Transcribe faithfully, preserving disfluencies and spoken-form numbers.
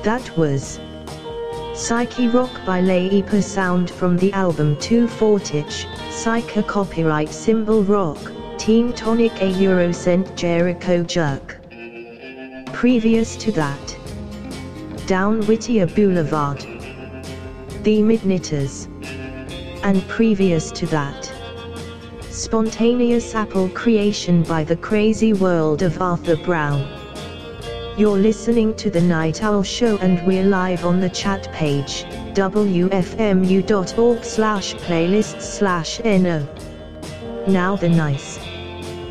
That was Psyche Rock by Leipa Sound from the album Two Fortich, Psyche copyright Symbol Rock, Team Tonic A Eurocent Jericho Jerk. Previous to that, Down Whittier Boulevard, The Midnitters. And previous to that, Spontaneous Apple Creation by The Crazy World of Arthur Brown. You're listening to The Night Owl Show and we're live on the chat page, w f m u dot org slash playlists slash n o. Now the nice.